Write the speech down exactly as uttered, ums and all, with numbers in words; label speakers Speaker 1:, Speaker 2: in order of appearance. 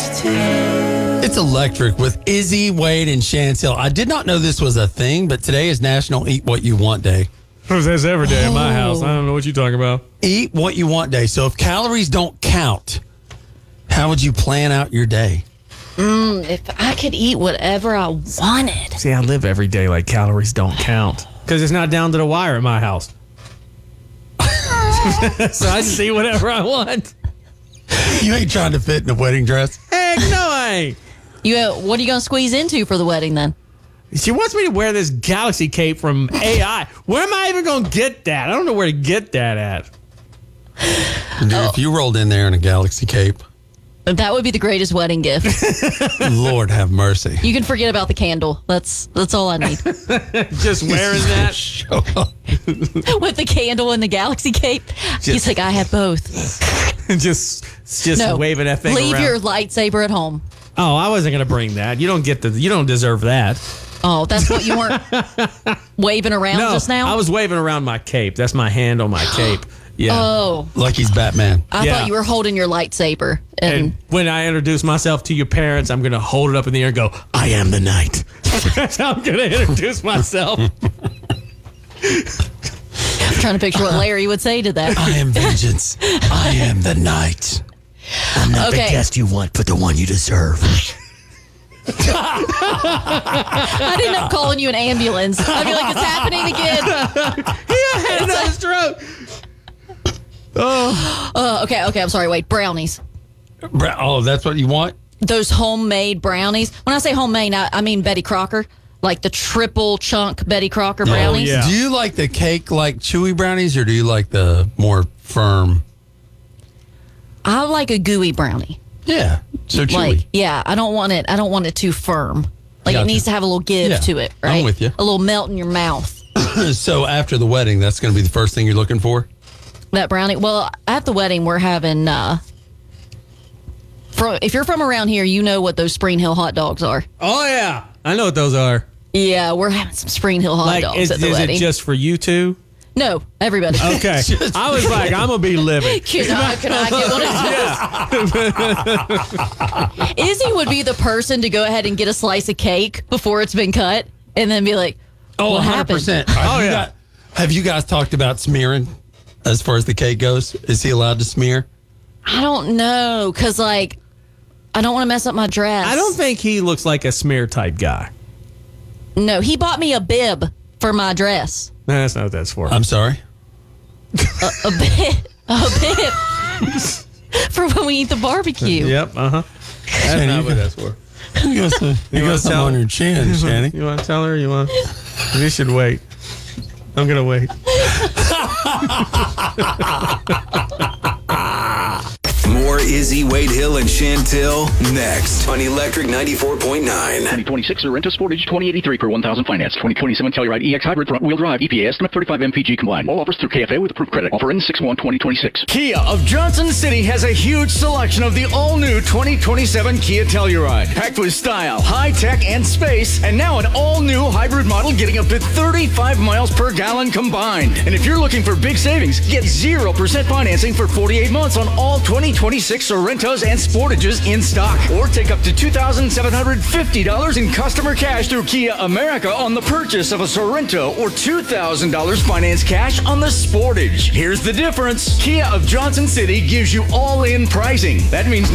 Speaker 1: It's electric with Izzy, Wade, and Chantel. I did not know this was a thing, but today is National Eat What You Want Day.
Speaker 2: That's every day in my house. I don't know what you're talking about.
Speaker 1: Eat What You Want Day. So if calories don't count, how would you plan out your day?
Speaker 3: Mm, if I could eat whatever I wanted.
Speaker 2: See, I live every day like calories don't count. Because it's not down to the wire at my house. So I just eat whatever I want.
Speaker 1: You ain't trying to fit in a wedding dress.
Speaker 2: Heck no, I ain't.
Speaker 3: You, uh, what are you going to squeeze into for the wedding then?
Speaker 2: She wants me to wear this Galaxy cape from A I. Where am I even going to get that? I don't know where to get that at.
Speaker 1: Dude, oh. If you rolled in there in a Galaxy cape.
Speaker 3: That would be the greatest wedding gift.
Speaker 1: Lord have mercy.
Speaker 3: You can forget about the candle. That's that's all I need.
Speaker 2: Just wearing that?
Speaker 1: Show up.
Speaker 3: With the candle and the Galaxy cape. Just, He's like, I have both.
Speaker 2: just just
Speaker 3: no,
Speaker 2: waving that thing
Speaker 3: leave
Speaker 2: around.
Speaker 3: your lightsaber at home.
Speaker 2: Oh, I wasn't going to bring that. You don't get the. You don't deserve that.
Speaker 3: Oh, that's what you weren't waving around
Speaker 2: no,
Speaker 3: just now?
Speaker 2: I was waving around my cape. That's my hand on my cape. Yeah.
Speaker 3: Oh.
Speaker 1: Like he's Batman.
Speaker 3: I
Speaker 2: yeah.
Speaker 3: thought you were holding your lightsaber. And,
Speaker 2: and when I introduce myself to your parents, I'm going to hold it up in the air and go, I am the knight. That's how I'm going to introduce myself.
Speaker 3: I'm trying to picture what Larry would say to that.
Speaker 1: I am vengeance. I am the knight.
Speaker 4: I'm not
Speaker 3: Okay.
Speaker 4: the guest you want, but the one you deserve.
Speaker 3: I'd end up calling you an ambulance. I'd be like, it's happening again.
Speaker 2: Yeah, had another stroke.
Speaker 3: Oh. Uh, okay, okay, I'm sorry. Wait, brownies.
Speaker 1: Oh, that's what you want?
Speaker 3: Those homemade brownies. When I say homemade, I, I mean Betty Crocker. Like the triple chunk Betty Crocker brownies.
Speaker 2: Oh, yeah.
Speaker 1: Do you like the cake like chewy brownies or do you like the more firm?
Speaker 3: I like a gooey brownie.
Speaker 1: Yeah, so chewy.
Speaker 3: Like, yeah, I don't want it. I don't want it too firm. Like
Speaker 1: Gotcha.
Speaker 3: it needs to have a little give
Speaker 1: Yeah,
Speaker 3: to it,
Speaker 1: I'm
Speaker 3: right?
Speaker 1: with you.
Speaker 3: A little melt in your mouth.
Speaker 1: So after the wedding, that's going to be the first thing you're looking for?
Speaker 3: That brownie. Well, at the wedding, we're having. Uh, from, if you're from around here, you know what those Spring Hill hot dogs are.
Speaker 2: Oh, yeah. I know what those are.
Speaker 3: Yeah, we're having some Spring Hill hot
Speaker 2: Like,
Speaker 3: dogs
Speaker 2: is,
Speaker 3: at the
Speaker 2: is
Speaker 3: wedding.
Speaker 2: it just for you two?
Speaker 3: No, everybody.
Speaker 2: Okay. I was like, I'm going to be living.
Speaker 3: Can I, can I get one of those? Izzy would be the person to go ahead and get a slice of cake before it's been cut and then be like,
Speaker 1: Oh,
Speaker 3: what
Speaker 1: one hundred
Speaker 3: happened?
Speaker 1: percent. Have
Speaker 2: Oh,
Speaker 1: you
Speaker 2: yeah.
Speaker 1: got- have you guys talked about smearing as far as the cake goes? Is he allowed to smear?
Speaker 3: I don't know, because, like, I don't want to mess up my dress.
Speaker 2: I don't think he looks like a smear type guy.
Speaker 3: No, he bought me a bib for my dress.
Speaker 2: No, that's not what that's for.
Speaker 1: I'm sorry?
Speaker 3: A, a bib. A bib. For when we eat the barbecue.
Speaker 2: Yep, uh-huh. That's
Speaker 1: Shanny,
Speaker 2: not
Speaker 1: you
Speaker 2: what
Speaker 1: got-
Speaker 2: that's for.
Speaker 1: You got some, you
Speaker 2: You
Speaker 1: got
Speaker 2: wanna
Speaker 1: something
Speaker 2: tell-
Speaker 1: on your chin, Shanny.
Speaker 2: You want to tell her? You want? You should wait. I'm going to wait.
Speaker 5: More Izzy, Wade Hill, and Chantel next on Electric ninety-four point nine.
Speaker 6: twenty twenty-six Sorento Sportage twenty eighty-three per one thousand finance. twenty twenty-seven Telluride E X Hybrid front wheel drive. E P A estimate thirty-five M P G combined. All offers through K F A with approved credit. Offer ends six one twenty twenty-six.
Speaker 7: Kia of Johnson City has a huge selection of the all-new twenty twenty-seven Kia Telluride. Packed with style, high-tech, and space. And now an all-new hybrid model getting up to thirty-five miles per gallon combined. And if you're looking for big savings, get zero percent financing for forty-eight months on all twenty twenty-six Sorrentos and Sportages in stock. Or take up to two thousand seven hundred fifty dollars in customer cash through Kia America on the purchase of a Sorrento or two thousand dollars finance cash on the Sportage. Here's the difference. Kia of Johnson City gives you all-in pricing. That means